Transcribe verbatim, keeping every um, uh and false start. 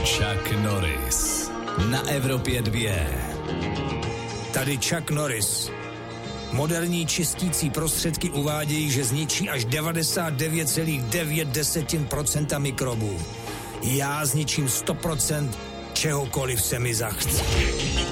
Chuck Norris na Evropě dva. Tady Chuck Norris. Moderní čistící prostředky uvádějí, že zničí až devadesát devět celá devět procenta mikrobů. Já zničím sto procent čehokoliv se mi zachce.